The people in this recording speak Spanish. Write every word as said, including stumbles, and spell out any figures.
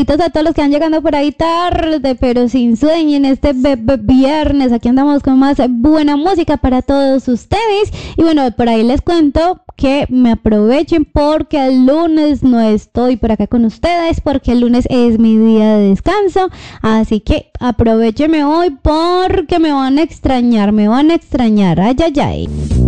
besitos a todos los que han llegando por ahí tarde, pero sin sueño en este bebé viernes. Aquí andamos con más buena música para todos ustedes. Y bueno, por ahí les cuento que me aprovechen porque el lunes no estoy por acá con ustedes, porque el lunes es mi día de descanso. Así que aprovechenme hoy porque me van a extrañar, me van a extrañar. Ay, ay, ay.